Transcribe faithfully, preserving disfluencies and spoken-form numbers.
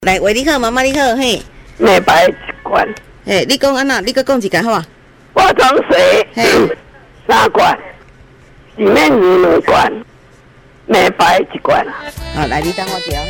来，喂，你好，妈妈你好，嘿。 美白一罐。 嘿，你讲安那？你搁讲一个好啊？ 化妆水三罐，洗面乳两罐，美白一罐。 好，来，你等我一下。